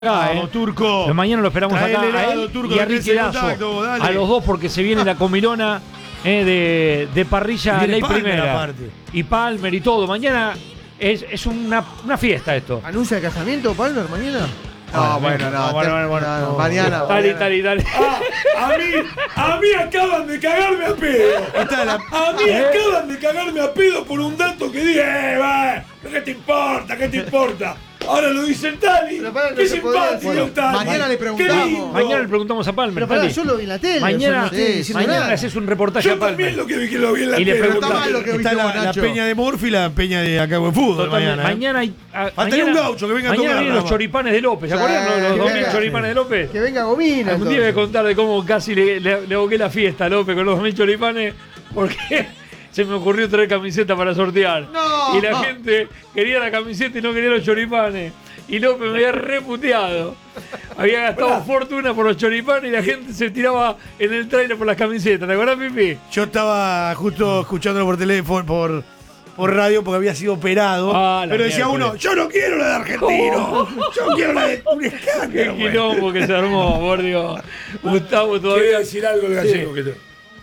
Vamos, Turco. Mañana lo esperamos Trae acá el helado, a él Turco, y a que Ricky tenés el Lazo, contacto, dale. a los dos, porque se viene la comilona de parrilla Viene ley Palmer primera aparte. y Palmer y todo. Mañana es una fiesta esto. ¿Anuncia el casamiento, Palmer, mañana? Ah, Bueno, mañana. Dale. A mí acaban de cagarme a pedo. A mí acaban de cagarme a pedo por un dato que dije, ¿qué te importa? ¿Qué te importa? Ahora lo dice el Tali. Pero pará, no Qué se podía simpático decir. el Tali. Mañana le preguntamos. Qué lindo. Mañana le preguntamos a Palmer. Pero pará, Tali. yo lo vi en la tele. Mañana, no estoy diciendo mañana le nada. haces un reportaje Yo a Palmer. también lo que vi que lo vi en la Y le tele. preguntamos- Está mal lo que Está viste la vos, Nacho. peña de Morfi y la peña de acá de fútbol Totalmente. mañana. Faltaría un gaucho que venga a mañana tocar, vienen nada los más. choripanes de López. ¿Se Sí, acuerdan los que 2000 venga. choripanes de López? Que venga Gomina. Algún día voy a contar de cómo casi le aboqué la fiesta a López con los 2000 choripanes porque se me ocurrió traer camiseta para sortear. No. Y la gente quería la camiseta y no quería los choripanes. Y López me había reputeado. Había gastado fortuna por los choripanes y la gente se tiraba en el trailer por las camisetas. ¿Te acuerdas, Pipi? Yo estaba justo escuchándolo por teléfono, por radio, porque había sido operado. Ah, la pero decía miércoles. uno, yo no quiero la de Argentino. Yo quiero la de un Qué escándalo. güey. quilombo que se armó, por Dios. Gustavo Quería todavía. decir algo de gallego. Que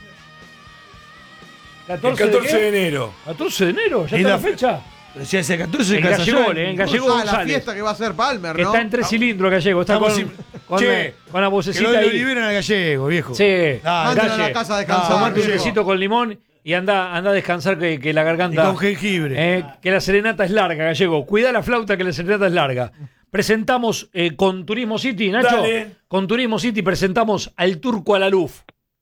el 14 de enero. 14 de enero, ya Y está la la fecha. Decía ese 14 En Casa Gallego, Allá, en Gallego La González. fiesta que va a hacer Palmer, Que ¿no? está en 3 cilindros Gallego. Está Estamos con, sin- con, Che, con la que vocecita lo ahí. liberen al gallego, viejo. Sí. Dale. Mándalo a Galle. la casa a descansar. Tomate un viejo. tecito con limón y anda a descansar que la Y garganta. con jengibre. Que la serenata es larga, Gallego. Cuida la flauta que la serenata es larga. Presentamos con Turismo City, Nacho. Dale. Con Turismo City presentamos al Turco Alaluf.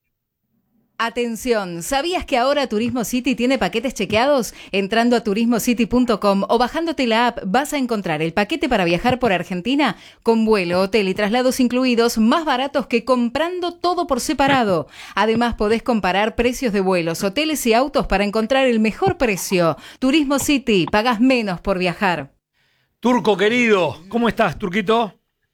Atención, ¿sabías que ahora Turismo City tiene paquetes chequeados? Entrando a turismocity.com o bajándote la app vas a encontrar el paquete para viajar por Argentina con vuelo, hotel y traslados incluidos más baratos que comprando todo por separado. Además podés comparar precios de vuelos, hoteles y autos para encontrar el mejor precio. Turismo City, pagás menos por viajar. Turco querido, ¿cómo estás, Turquito?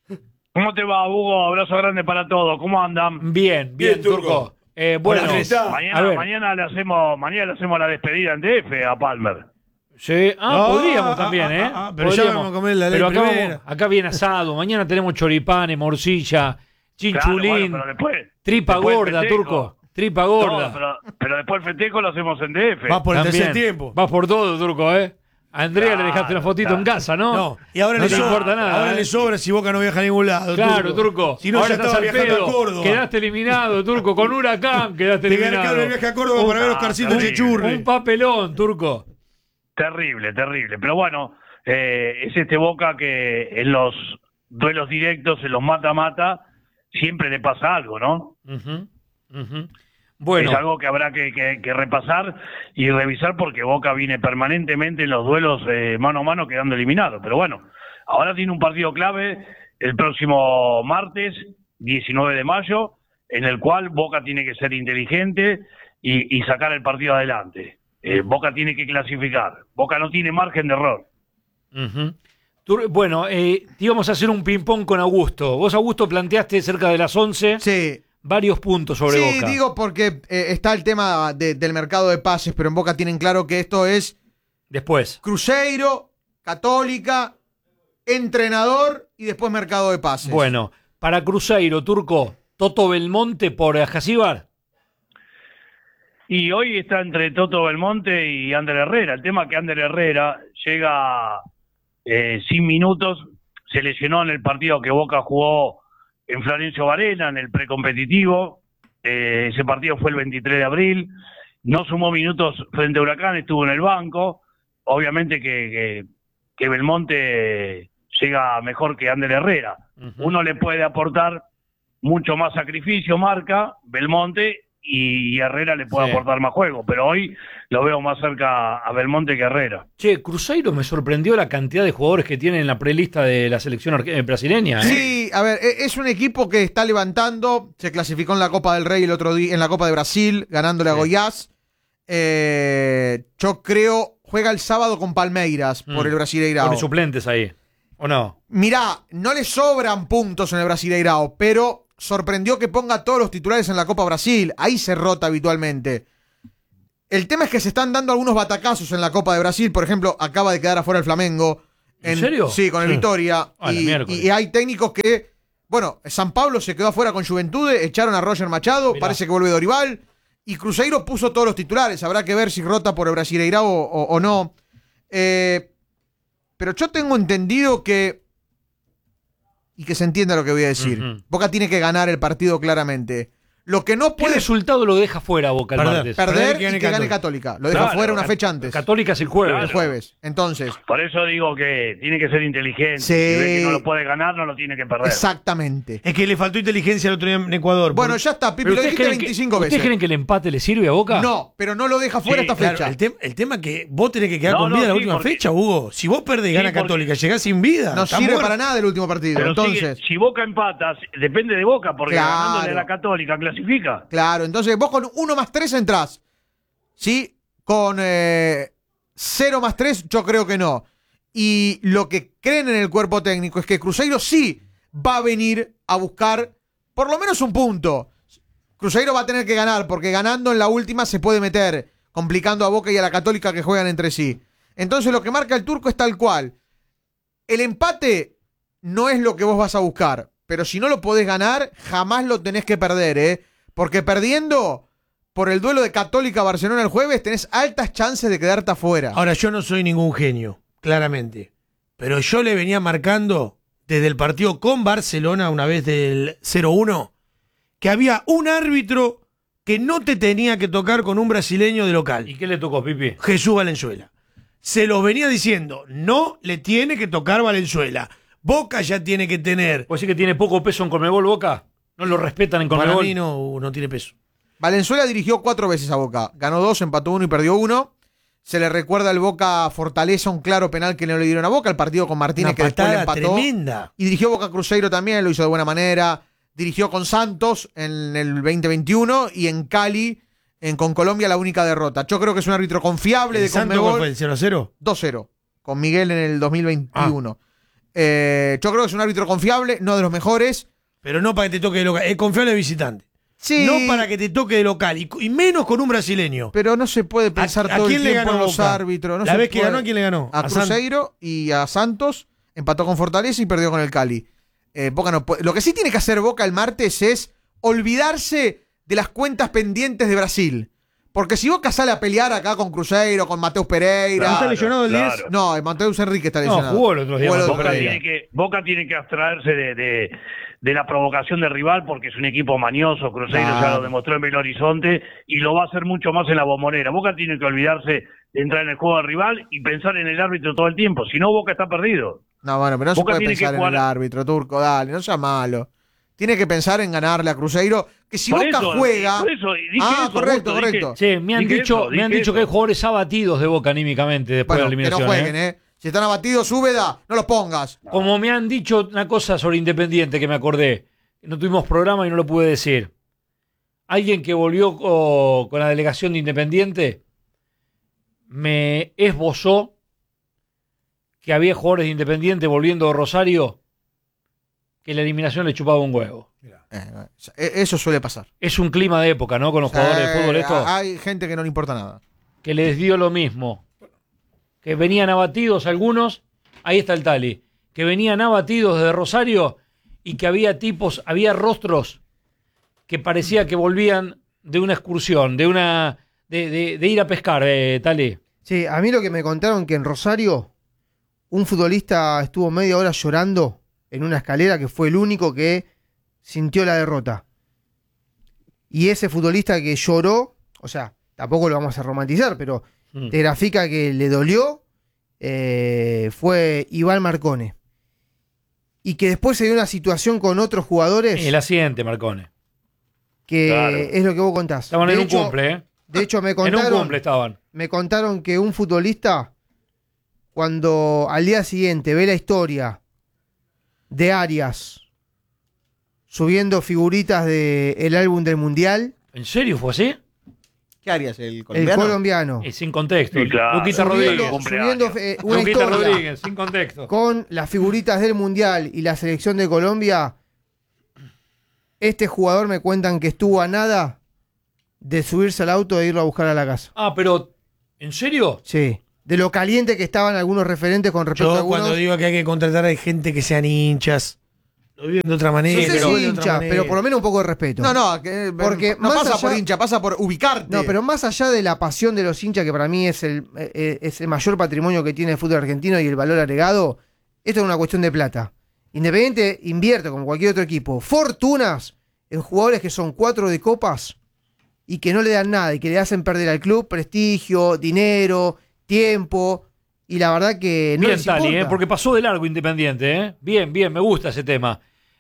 ¿Cómo te va, Hugo? Abrazo grande para todos. ¿Cómo andan? Bien, Bien, Turco. Turco. Bueno, Hola, Cresta. a ver. Mañana le hacemos la despedida en DF a Palmer. Sí, Ah, podríamos también, ¿eh? pero ya Podríamos. vamos a comer la ley Pero acá, primera. acá viene asado, mañana tenemos choripanes, morcilla, chinchulín, Claro, bueno, pero después, tripa después el gorda, festejo. Turco, tripa gorda. No, pero después el festejo lo hacemos en DF. Va por el También. tercer tiempo. Vas por todo, Turco, ¿eh? A Andrea le Claro, dejaste una fotito claro. en casa, ¿no? No, y ahora no le te sobra, importa nada. ahora ¿eh? le sobra si Boca no viaja a ningún lado. Claro, Turco. Si no, ahora ya estás estaba al viajando pedo. a Córdoba. Quedaste eliminado, Turco. Con Huracán quedaste Te eliminado. ganaron el viaje a Córdoba para ver a Oscarcito terrible. Chechurri. Un papelón, Turco. Terrible. Pero bueno, es este Boca que en los duelos directos, en los mata-mata, siempre le pasa algo, ¿no? Ujú, ujú. Bueno, Es algo que habrá que repasar y revisar porque Boca viene permanentemente en los duelos mano a mano quedando eliminado. Pero bueno, ahora tiene un partido clave el próximo martes, 19 de mayo, en el cual Boca tiene que ser inteligente y sacar el partido adelante. Boca tiene que clasificar. Boca no tiene margen de error. ujú. Bueno, te íbamos a hacer un ping-pong con Augusto. Vos, Augusto, planteaste cerca de las 11 Sí. varios puntos sobre Sí, Boca. digo porque está el tema del mercado de pases, pero en Boca tienen claro que esto es Después. Cruzeiro, Católica, entrenador y después mercado de pases. Bueno, para Cruzeiro, Turco, Toto Belmonte por Ajacíbar. Y hoy está entre Toto Belmonte y Ander Herrera. El tema es que Ander Herrera llega sin minutos, se lesionó en el partido que Boca jugó en Florencio Varela, en el precompetitivo. Ese partido fue el 23 de abril. No sumó minutos frente a Huracán, estuvo en el banco. Obviamente que Belmonte llega mejor que Ander Herrera. Uno le puede aportar mucho más sacrificio, marca, Belmonte, y Herrera le puede Sí. aportar más juego. Pero hoy lo veo más cerca a Belmonte que a Herrera. Che, Cruzeiro me sorprendió la cantidad de jugadores que tiene en la prelista de la selección brasileña. ¿eh? Sí, a ver, es un equipo que está levantando, se clasificó en la Copa del Rey el otro día, en la Copa de Brasil, ganándole a Goiás. Yo creo, juega el sábado con Palmeiras por el Brasileirao. Pone suplentes ahí, ¿o no? Mirá, no le sobran puntos en el Brasileirao, pero sorprendió que ponga a todos los titulares en la Copa Brasil. Ahí se rota habitualmente. El tema es que se están dando algunos batacazos en la Copa de Brasil. Por ejemplo, acaba de quedar afuera el Flamengo. ¿En serio? Sí, con el Sí. Vitoria. Ah, la miércoles. Y hay técnicos que, bueno, San Pablo se quedó afuera con Juventude, echaron a Roger Machado, Mirá. parece que vuelve Dorival, y Cruzeiro puso todos los titulares, habrá que ver si rota por el Brasileirao o no. Pero yo tengo entendido que, y que se entienda lo que voy a decir, Ujú. Boca tiene que ganar el partido claramente. Lo que no ¿Qué puede resultado lo deja fuera Boca el Perder. martes? perder que y gane que gane Católica. Católica. Lo deja Claro, fuera una fecha antes, Católica es el jueves. el jueves. Entonces, Por eso digo que tiene que ser inteligente. Sí. Si ve que no lo puede ganar, no lo tiene que perder. exactamente. Es que le faltó inteligencia el otro día en Ecuador. Bueno, porque- ya está, Pipi, Pero lo ¿ustedes dijiste creen 25 ¿Ustedes veces. creen que el empate le sirve a Boca? No, pero no lo deja fuera Sí, esta Claro, fecha. el tema es que vos tenés que quedar No, con no, vida la sí, última porque- fecha, Hugo. Si vos perdés y gana porque- Católica, llegás sin vida. No estás sirve muerto. para nada el último partido. Pero Entonces, si Boca empata, depende de Boca, porque Claro. ganándole a la Católica clasifica. claro, entonces vos con 1+3 entrás. ¿Sí? Con 0+3 yo creo que no. Y lo que creen en el cuerpo técnico es que Cruzeiro sí va a venir a buscar por lo menos un punto. Cruzeiro va a tener que ganar, porque ganando en la última se puede meter, complicando a Boca y a la Católica que juegan entre sí. Entonces lo que marca el turco es tal cual. El empate no es lo que vos vas a buscar, pero si no lo podés ganar, jamás lo tenés que perder, ¿eh? Porque perdiendo por el duelo de Católica-Barcelona el jueves, tenés altas chances de quedarte afuera. Ahora, yo no soy ningún genio, claramente. Pero yo le venía marcando desde el partido con Barcelona, una vez del 0-1, que había un árbitro que no te tenía que tocar con un brasileño de local. ¿Y qué le tocó, Pipi? Jesús Valenzuela. Se los venía diciendo, no le tiene que tocar Valenzuela. Boca ya tiene que tener. ¿Puede decir que tiene poco peso en Conmebol Boca? ¿No lo respetan en Para Conmebol? mí no tiene peso. Valenzuela dirigió 4 veces a Boca. Ganó 2, empató 1 y perdió 1. Se le recuerda al Boca Fortaleza un claro penal que no le dieron a Boca. El partido con Martínez Una que después le patada empató. tremenda. Y dirigió Boca Cruzeiro también, lo hizo de buena manera. Dirigió con Santos en el 2021 y en Cali, con Colombia, la única derrota. Yo creo que es un árbitro confiable de ¿El Santos cuál fue? Conmebol. ¿El 0-0? 2-0, con Miguel en el 2021. Yo creo que es un árbitro confiable, no de los mejores. Pero no para que te toque de local. Es confiable de visitante. Sí, No para que te toque de local. Y menos con un brasileño. pero no se puede pensar ¿A todo el quién le tiempo ganó en los Boca? árbitros. No La se vez que puede. ganó, ¿a quién le ganó? A San- Cruzeiro y a Santos. Empató con Fortaleza y perdió con el Cali. Boca no puede. Lo que sí tiene que hacer Boca el martes es olvidarse de las cuentas pendientes de Brasil. Porque si Boca sale a pelear acá con Cruzeiro, con Mateus Pereira. ¿No está lesionado el 10? No, Mateus Enrique está lesionado. jugó el otro día Jugó el Mateus otro Pereira. día. Boca tiene que abstraerse de la provocación del rival porque es un equipo mañoso. Cruzeiro ya Claro. lo demostró en Belo Horizonte y lo va a hacer mucho más en la Bombonera. Boca tiene que olvidarse de entrar en el juego del rival y pensar en el árbitro todo el tiempo. Si no, Boca está perdido. No, bueno, pero no se Boca puede tiene que pensar en jugar- el árbitro, Turco, dale, no sea malo. Tiene que pensar en ganarle a Cruzeiro, que si Por Boca eso, juega... por eso, dije Ah, eso, correcto, Augusto, dije- correcto. Sí, me han Dije dicho, eso, me han dije dicho eso. que hay jugadores abatidos de Boca anímicamente después Bueno, de la que no eliminación. jueguen, ¿eh? Si están abatidos, Úbeda, no los pongas. Como me han dicho una cosa sobre Independiente que me acordé. No tuvimos programa y no lo pude decir. Alguien que volvió con la delegación de Independiente me esbozó que había jugadores de Independiente volviendo de Rosario que la eliminación le chupaba un huevo. Eso suele pasar. Es un clima de época, ¿no? Con los jugadores de fútbol esto. Hay gente que no le importa nada. Que les dio lo mismo. Que venían abatidos algunos, ahí está el Tali, que venían abatidos de Rosario y que había tipos, había rostros que parecía que volvían de una excursión, de ir a pescar, Tali. Sí, a mí lo que me contaron que en Rosario un futbolista estuvo media hora llorando en una escalera, que fue el único que sintió la derrota. Y ese futbolista que lloró, o sea, tampoco lo vamos a romantizar, pero te grafica que le dolió, fue Iván Marcone. Y que después se dio una situación con otros jugadores El accidente, Marcone. que Claro. es lo que vos contás. Estaban De en hecho- un cumple, ¿eh? De hecho, me En un contaron, cumple estaban. me contaron que un futbolista, cuando al día siguiente ve la historia de Arias subiendo figuritas del álbum del Mundial, ¿En serio fue así? ¿Qué harías, el el colombiano? colombiano, Sin contexto. Sí, claro. Luquita Subiendo- Rodríguez. subiendo una Luquita historia Rodríguez, sin contexto. con las figuritas del Mundial y la selección de Colombia, este jugador me cuentan que estuvo a nada de subirse al auto e irlo a buscar a la casa. Ah, pero, ¿en serio? Sí. de lo caliente que estaban algunos referentes con respecto a Yo algunos. cuando digo que hay que contratar a gente que sean hinchas, lo viven de otra manera. No sé lo si ven de otra hincha, manera. pero por lo menos un poco de respeto. Porque no más pasa allá- por hincha, pasa por ubicarte. No, pero más allá de la pasión de los hinchas, que para mí es el mayor patrimonio que tiene el fútbol argentino y el valor agregado, esto es una cuestión de plata. Independiente invierte, como cualquier otro equipo, fortunas en jugadores que son 4 de copas y que no le dan nada y que le hacen perder al club prestigio, dinero, tiempo, y la verdad que no Bien, les Tali, importa. porque pasó de largo Independiente. Bien, me gusta ese tema.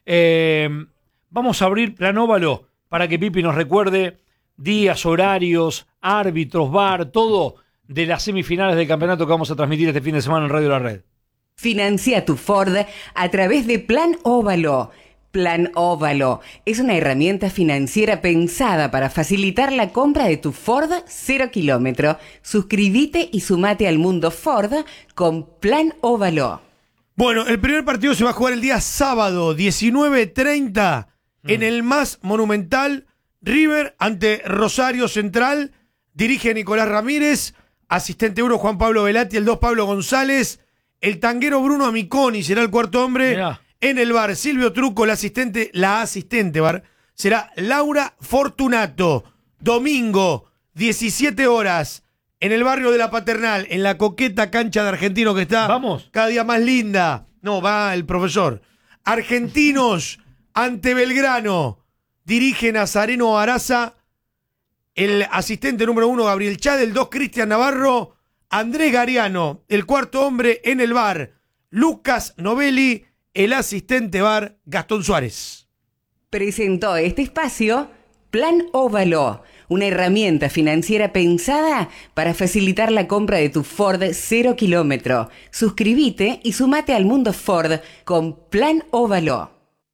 Vamos a abrir Plan Óvalo para que Pipi nos recuerde días, horarios, árbitros, VAR, todo de las semifinales del campeonato que vamos a transmitir este fin de semana en Radio La Red. Financia tu Ford a través de Plan Óvalo. Plan Óvalo es una herramienta financiera pensada para facilitar la compra de tu Ford 0 kilómetro. Suscríbete y sumate al mundo Ford con Plan Óvalo. Bueno, el primer partido se va a jugar el día sábado, 19:30, en el más monumental River ante Rosario Central. Dirige Nicolás Ramírez, asistente 1 Juan Pablo Velati, el 2 Pablo González, el tanguero Bruno Amiconi será el cuarto hombre. Mirá. En el bar, Silvio Truco, la asistente bar, será Laura Fortunato. Domingo, 17 horas, en el barrio de La Paternal, en la coqueta cancha de Argentino que está Vamos. cada día más linda. No, va el profesor. Argentinos ante Belgrano. Dirige Nazareno Araza. El asistente número 1, Gabriel Chad. El 2, Cristian Navarro. Andrés Gariano, el cuarto hombre en el bar. Lucas Novelli, el asistente bar, Gastón Suárez. Presentó este espacio Plan Óvalo, una herramienta financiera pensada para facilitar la compra de tu Ford 0 kilómetro. Suscríbete y sumate al mundo Ford con Plan Óvalo.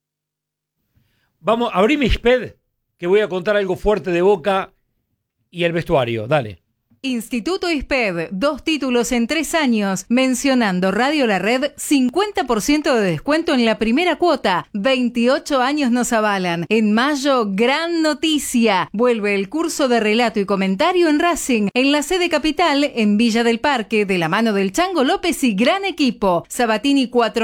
Vamos, abrí mi SPED, que voy a contar algo fuerte de Boca y el vestuario. Dale. Instituto ISPED, 2 títulos en 3 años, mencionando Radio La Red, 50% de descuento en la primera cuota, 28 años nos avalan. En mayo, gran noticia, vuelve el curso de relato y comentario en Racing, en la sede capital, en Villa del Parque, de la mano del Chango López y gran equipo. Sabatini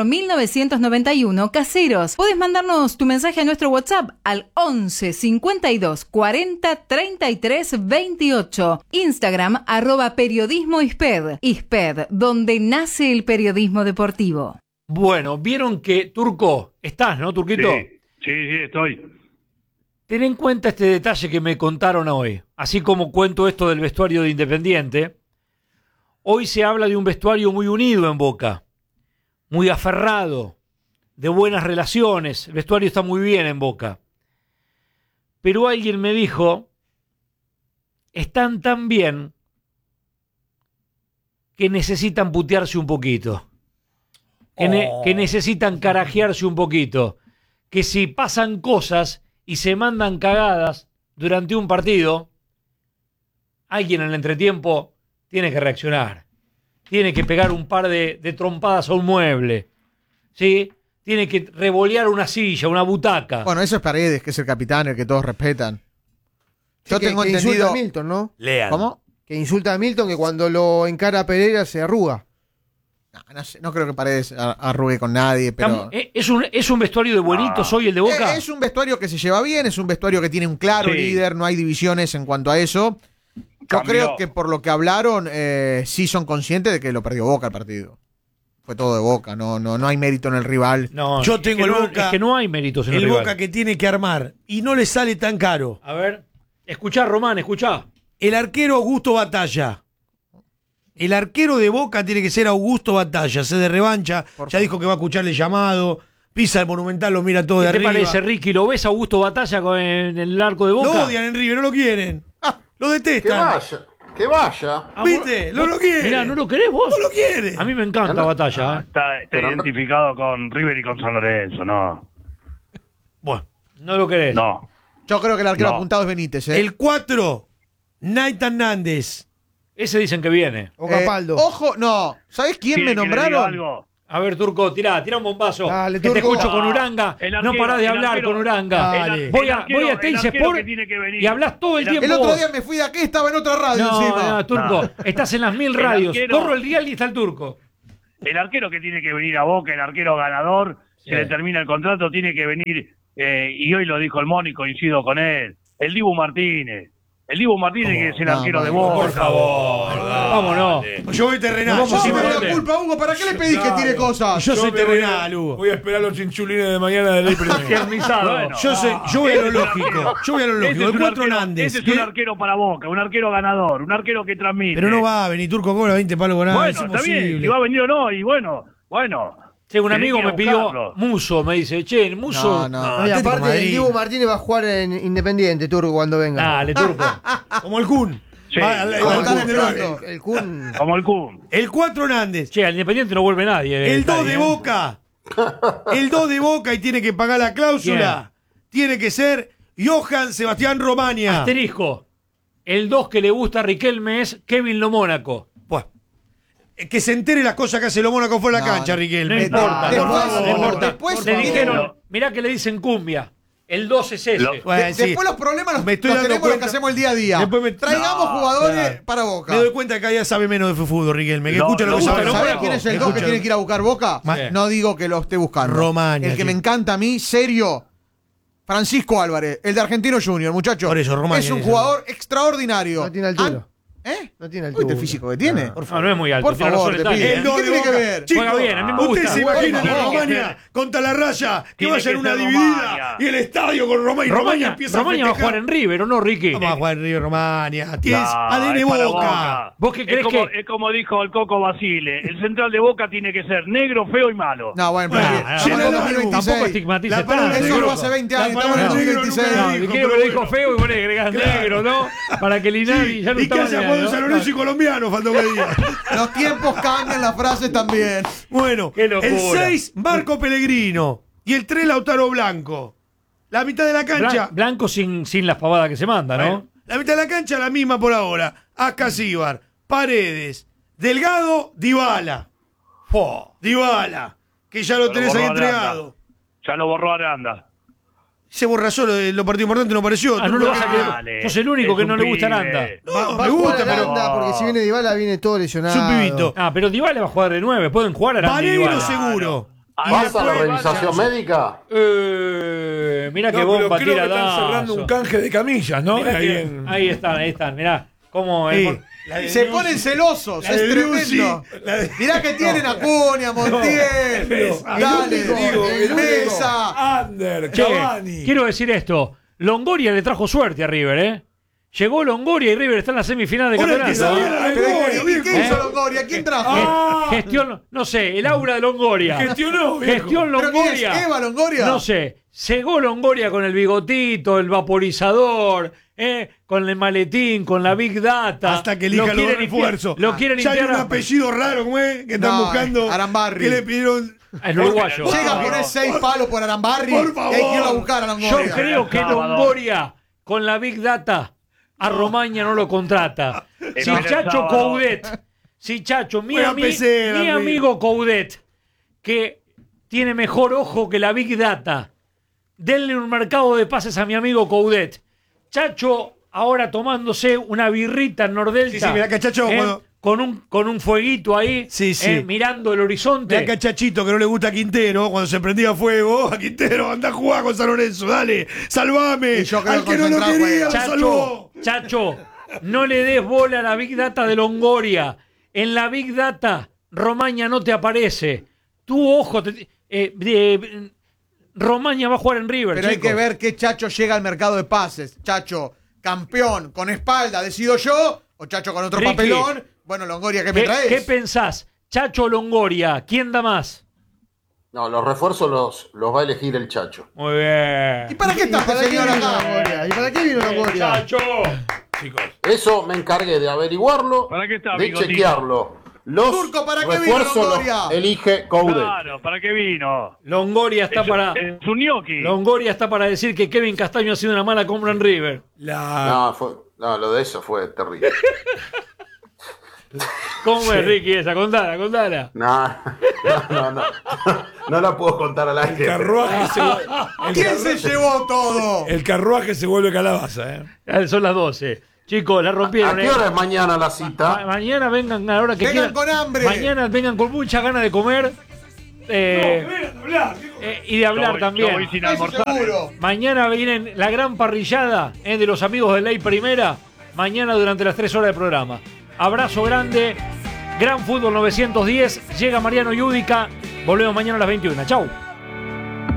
4991, Caseros. Podés mandarnos tu mensaje a nuestro WhatsApp al 11 52 40 33 28. Instagram @periodismo ISPED. ISPED, donde nace el periodismo deportivo. Bueno, vieron que Turco, estás, ¿no, Turquito? Sí, estoy. Ten en cuenta este detalle que me contaron hoy. Así como cuento esto del vestuario de Independiente, hoy se habla de un vestuario muy unido en Boca, muy aferrado, de buenas relaciones. El vestuario está muy bien en Boca. Pero alguien me dijo, están tan bien que necesitan putearse un poquito, que necesitan carajearse un poquito, que si pasan cosas y se mandan cagadas durante un partido, alguien en el entretiempo tiene que reaccionar, tiene que pegar un par de trompadas a un mueble, ¿sí? Tiene que revolear una silla, una butaca. Bueno, eso es Paredes, que es el capitán, el que todos respetan. Yo Que- tengo que insulta entendido. a Milton, ¿no? Lean. ¿Cómo? Que insulta a Milton, que cuando lo encara a Pereira se arruga. No sé, no creo que Paredes arrugue con nadie, pero. Es un vestuario de buenitos hoy el de Boca. Es un vestuario que se lleva bien, es un vestuario que tiene un claro Sí. líder, no hay divisiones en cuanto a eso. Yo Cambió. creo que por lo que hablaron, sí son conscientes de que lo perdió Boca el partido. Fue todo de Boca, no hay mérito en el rival. No, Yo es tengo que el no, Boca- es que no hay méritos en el El rival. Boca que tiene que armar y no le sale tan caro. A ver, escuchá, Román, escuchá. El arquero Augusto Batalla. El arquero de Boca tiene que ser Augusto Batalla. Se de revancha. Ya dijo que va a escuchar el llamado. Pisa el Monumental, lo mira todo de ¿Qué te arriba. parece, Ricky? ¿Lo ves a Augusto Batalla en el arco de Boca? Lo odian en River, no lo quieren. Lo detestan. Que vaya. ¿Viste? No lo quieren. Mirá, ¿no lo querés vos? No lo quieren. A mí me encanta Batalla. Está identificado con River y con San Lorenzo, no. Bueno, No lo querés. No. Yo creo que el arquero No. apuntado es Benítez. el 4, Nathan Nández. Ese dicen que viene. O Capaldo. Ojo, no. ¿Sabés quién me ¿Quiere que le diga nombraron? algo? A ver, Turco, tirá un bombazo. Dale, que te Turco. escucho con Uranga. El no arquero, parás de el hablar arquero. con Uranga. Dale. Voy a El arquero Teis que Sport tiene que venir. y hablas todo el tiempo. El otro vos. día me fui de aquí, estaba en otra radio encima. No, Turco, estás en las 1000 El radios. arquero- Corro el dial y está el Turco. El arquero que tiene que venir a Boca, el arquero ganador, Sí. se le termina el contrato, tiene que venir, y hoy lo dijo el Moni, coincido con él, el Dibu Martínez. El Dibu Martínez, que es el arquero de Boca. Por favor, Vámonos. Yo voy terrenal. Nos Yo, vamos sí No me me a voy- da culpa, Hugo. ¿Para qué le pedís que tire cosas? yo soy me voy a- terrenal, Hugo. Voy a esperar los chinchulines de mañana de ley primero. Tiernizado. Bueno. Yo voy a lo Ese es un lógico. arquero. Yo voy a lo Ese lógico. es El un 4 arquero- Nández. ese es un arquero para Boca, un arquero ganador, un arquero que transmite. Pero no va a venir Turco cobra 20 palos con nada. Bueno, es está bien, imposible. si va a venir o no, y bueno. Che, un tenés amigo que ir a me pidió buscarlo. Muso, me dice, che, Muso. No. No, y Atlético aparte, Madrid. el Dibu Martínez va a jugar en Independiente, Turco, cuando venga. Dale, Turco. Como el Kun. Sí. Va al- Como al el Kun Kun, del claro. Orbe. El Kun. Como el Kun. El 4 Nández. Che, al Independiente no vuelve nadie. El 2 Tari, de Boca. El 2 de Boca y tiene que pagar la cláusula. Tiene que ser Johan Sebastián Romagna. Asterisco. El 2 que le gusta a Riquelme es Kevin Lo Mónaco. Buah. Que se entere las cosas que hace lo Mónaco fuera de la cancha, No Riquelme. importa, Después- no importa, no importa. después- Le después- dijeron, mirá que le dicen cumbia. El 2 es ese. Bueno, sí. Después los problemas Me estoy dando tenemos los que cuenta. hacemos el día a día. Después me- Traigamos No, jugadores claro. para Boca. Me doy cuenta que cada día sabe menos de fútbol, Riquelme. Que No, escucha lo no, que sabe. no, ¿Sabés no, quién es el Escucha. 2 que tiene que ir a buscar Boca? Sí. No digo que lo esté buscando. Romagna, El que sí. me encanta a mí, serio, Francisco Álvarez, el de Argentino Junior, muchachos. Por eso, Romagna es un es jugador extraordinario. No tiene altura. ¿Eh? No tiene ¿Viste el altura. físico que tiene? No es muy alto. Por tiene favor, razón te el pido. Tani, El ¿eh? dos- ¿Qué tiene que ver? Chicos, Juega bien, a mí me gusta. ¿Ustedes se Por imaginan a favor. Romagna contra la raya que Tiene vaya en que una ser dividida Romagna. y el estadio con Romagna y Romagna Romagna empieza a va a festejar? jugar en River, ¿o no, Ricky? Vamos a jugar en Río Romagna. Tienes No, ADN es para Boca. ¿Vos qué Es crees como, que- es como dijo el Coco Basile, el central de Boca tiene que ser negro, feo y malo. No, bueno, pero Bueno, estamos en llenalo, 2026. Tampoco estigmatiza La palabra tanto. Eso negro. fue hace 20 años, La estamos en palabra negro 2026. nunca No, dijo, y quiero pero que lo dijo bueno. feo y vos le agregás Claro. negro, ¿no? Para que Linares ya no Y que está haya jugado en San Lorenzo y colombiano, faltó que diga. Los tiempos cambian, las frases también. Bueno, Qué locura. el 6, Marco Pellegrino. Y el 3, Lautaro Blanco. La mitad de la cancha. Blanco sin las pavadas que se manda, ¿no? Bueno, la mitad de la cancha la misma por ahora. Ascasíbar, Paredes, Delgado, Dybala. Dybala, que ya lo tenés ahí borró Aranda. entregado. Ya lo borró Aranda. Se borra solo de lo partido importante, no apareció. Ah, no lo vas a querer. Dale, Sos el único es que un no le gusta pibe. Aranda. No, Va me a jugar gusta, a pero. Aranda, porque si viene Dybala viene todo lesionado. Es un pibito. Ah, pero Dybala va a jugar de 9. Pueden jugar Aranda y Vareiro Dybala. seguro. ¿Vas a la revisación médica? Mirá No, qué pero bomba creo que tira están cerrando un canje de camillas, ¿no? Mirá Ahí que- en- ahí están, mirá. Cómo Sí, el- la de Se Driussi, ponen celosos, la es de Driussi, tremendo. la de- Mirá que tienen Acuña, Montiel, dale, digo, el único. Mesa. Ander, Che, Cavani. quiero decir esto. Longoria le trajo suerte a River, ¿eh? Llegó Longoria y River está en la semifinal de Ahora que campeonato. sabía la Pero, memoria, ¿y bien, qué ¿cómo? hizo Longoria? ¿Quién trajo? Gestión, no sé, el aura de Longoria. Gestionó, viejo. Gestión ¿Pero quién es? Longoria. ¿Eva Longoria? No sé. Llegó Longoria con el bigotito, el vaporizador, con el maletín, con la Big Data. Hasta que elija Lo los quieren refuerzos. Lo quieren Ya hay un limpiar a- apellido raro, ¿cómo es? Que están No, buscando. Arambarri. Que le pidieron. El uruguayo. Llega a Por poner favor. 6 palos por Arambarri Por y favor. hay que ir a buscar a Yo Longoria. creo que Sábado. Longoria con la Big Data a Romaña no lo contrata. Si Era el Chacho sábado. Coudet, si Chacho, Juega PC, mi amigo. amigo Coudet, que tiene mejor ojo que la Big Data, denle un mercado de pases a mi amigo Coudet. Chacho ahora tomándose una birrita en Nordelta. Sí, sí, mirá que Chacho cuando- con un fueguito ahí, Sí, sí. mirando el horizonte. Mirá que a Chachito, que no le gusta a Quintero, cuando se prendía fuego, a Quintero, anda a jugar con San Lorenzo, dale, salvame. Y yo creo Al que que no lo concentrado quería, lo juega. salvó. Chacho, no le des bola a la Big Data de Longoria. En la Big Data, Romaña no te aparece. Tu ojo, Romaña va a jugar en River. Pero hay chicos. que ver qué Chacho llega al mercado de pases. Chacho, campeón, con espalda, decido yo. O Chacho con otro Ricky. papelón. Bueno, Longoria, ¿qué me traes? ¿Qué pensás? Chacho o Longoria, ¿quién da más? No, los refuerzos los va a elegir el Chacho. Muy bien. ¿Y para qué está ¿Para este qué señor vino acá? Longoria? ¿Y para qué vino Longoria? Chacho. Chicos. Eso me encargué de averiguarlo, ¿Para qué está, de Bigotito? chequearlo. Los Turco, ¿para qué vino refuerzos los Longoria? elige Coudet. Claro, ¿para qué vino? Longoria está para. Es un gnocchi. Longoria está para decir que Kevin Castaño ha sido una mala compra en River. La... No, lo de eso fue terrible. ¿Cómo es, Ricky, esa? Contala. No la puedo contar al aire. El carruaje ¿Quién se llevó todo? El carruaje se vuelve calabaza, Son las 12. Chicos, la rompieron. ¿A qué hora es mañana la cita? Mañana vengan a la hora que Vengan quieran. con hambre. Mañana vengan con muchas ganas de comer. Y de hablar también. Yo voy sin Eso almorzar. seguro. Mañana vienen la gran parrillada de los amigos de Ley Primera. Mañana durante las 3 horas de programa. Abrazo grande. Gran Fútbol 910. Llega Mariano Yudica. Volvemos mañana a las 21. Chau.